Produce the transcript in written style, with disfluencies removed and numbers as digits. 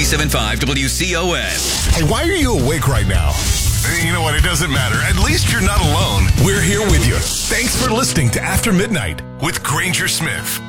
97.5 WCOM. Hey, why are you awake right now? You know what? It doesn't matter. At least you're not alone. We're here with you. Thanks for listening to After Midnight with Granger Smith.